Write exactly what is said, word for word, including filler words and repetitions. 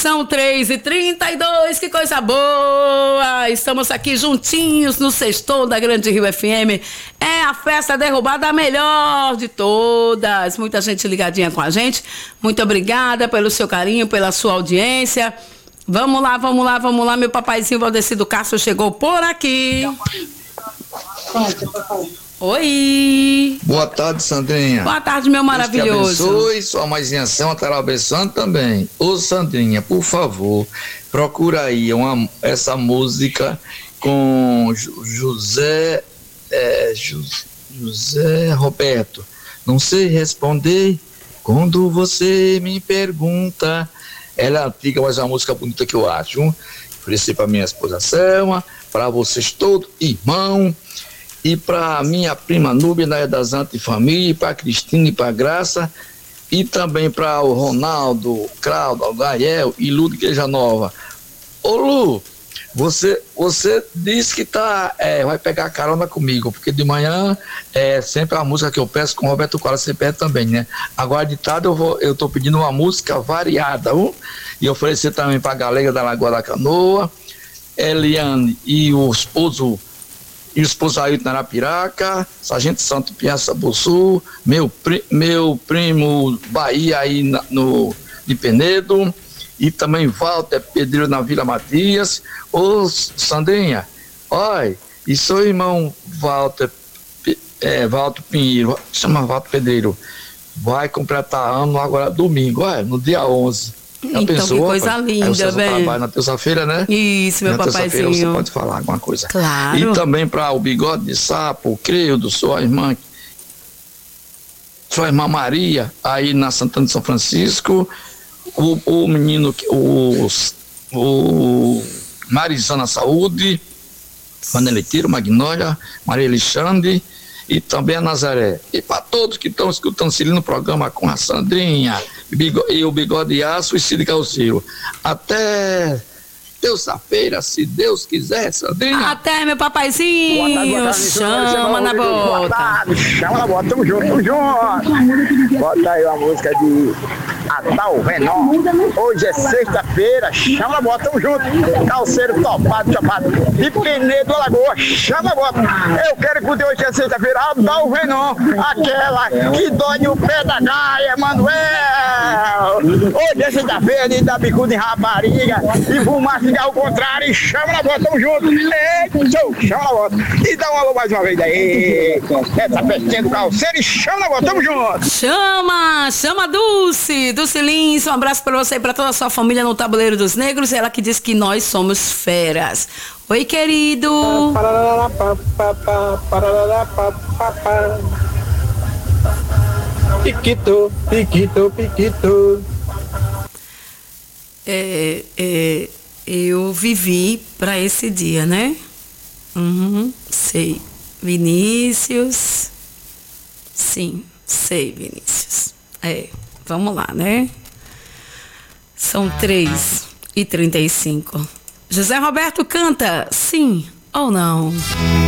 São três e trinta e dois, que coisa boa! Estamos aqui juntinhos no Sextou da Grande Rio F M. É a festa derrubada, a melhor de todas. Muita gente ligadinha com a gente. Muito obrigada pelo seu carinho, pela sua audiência. Vamos lá, vamos lá, vamos lá. Meu papaizinho Valdecido Castro chegou por aqui. Oi! Boa tarde, Sandrinha. Boa tarde, meu maravilhoso. Deus te abençoe, sua mãezinha Selma estará abençoando também. Ô, Sandrinha, por favor, procura aí uma, essa música com José, é, José Roberto. Não sei responder quando você me pergunta. Ela é antiga, mas é uma música bonita que eu acho. Ofereci para minha esposa Selma, para vocês todos, irmão. E para minha prima Núbia, da das Antifamília, para Cristina e para Graça, e também para o Ronaldo, Claudio, Gael e Lu de Igreja Nova. Ô Lu, você, você disse que tá, é, vai pegar carona comigo, porque de manhã é sempre a música que eu peço com o Roberto Cola, você pede também, né? Agora de tarde eu, vou, eu tô pedindo uma música variada, um, e oferecer também para a galera da Lagoa da Canoa, Eliane e o esposo e o esposo Ailton Arapiraca, Sargento Santo Piaça Bussu, meu, pri, meu primo Bahia aí na, no, de Penedo, e também Walter Pedreiro na Vila Matias. Ô Sandrinha, olha, e seu irmão Walter, é, Walter Pinheiro, chama Walter Pedreiro, vai completar ano agora domingo, olha, no dia onze. Já então, pensou, que coisa rapaz? linda, velho. Trabalho na terça-feira, né? Isso, meu na papaizinho. Você pode falar alguma coisa. Claro. E também para o Bigode de Sapo, o Creudo, sua irmã, sua irmã Maria, aí na Santana de São Francisco, o, o menino, o, o Marizana Saúde, Maneleiteiro, Magnólia, Maria Alexandre, e também a Nazaré. E para todos que estão escutando se no programa com a Sandrinha e o Bigode de Aço e Cid Calceiro. Até terça-feira, se Deus quiser, Sandrinha. Até, meu papaizinho. Boa tarde, boa tarde, chama na bota. Boa tarde, chama na bota, tamo junto, tamo junto. Bota aí uma música de Atal Renan. Hoje é sexta-feira, chama na bota, tamo junto. Calceiro topado, chapado. De Penedo, Alagoa, chama na bota. Eu quero que hoje é sexta-feira, Atal Renan. Aquela que dói no pé da gaia, Manuel. Hoje é sexta-feira, de dar bicuda em rapariga. E fumar cigarro ao contrário, chama na bota, tamo junto. Ei, show, chama na bota. E dá um alô mais uma vez aí. Essa festinha do Calceiro e chama na bota, tamo junto. Chama, chama Dulce. Dulce Lins, um abraço pra você e pra toda a sua família no Tabuleiro dos Negros. Ela que diz que nós somos feras. Oi, querido. Piquito, piquito, piquito. É, é, eu vivi pra esse dia, né? Uhum, sei. Vinícius. Sim, sei, Vinícius. É, vamos lá, né? São três e trinta e cinco. José Roberto canta sim ou não?